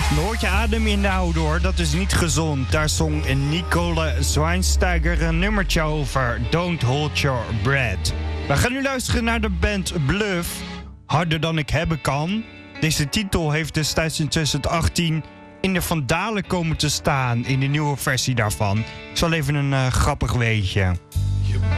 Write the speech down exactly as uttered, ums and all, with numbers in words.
Nooit je adem inhouden hoor, dat is niet gezond. Daar zong Nicole Schweinsteiger een nummertje over. Don't hold your breath. We gaan nu luisteren naar de band Bluff. Harder dan ik hebben kan. Deze titel heeft destijds in twintig achttien in de Vandalen komen te staan. In de nieuwe versie daarvan. Ik zal even een uh, grappig weetje.